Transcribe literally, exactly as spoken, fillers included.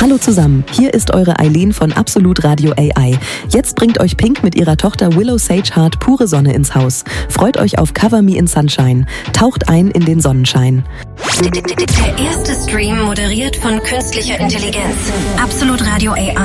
Hallo zusammen, hier ist eure Eileen von Absolut Radio A I. Jetzt bringt euch Pink mit ihrer Tochter Willow Sage Heart pure Sonne ins Haus. Freut euch auf Cover Me in Sunshine. Taucht ein in den Sonnenschein. Der erste Stream moderiert von künstlicher Intelligenz. Absolut Radio A I.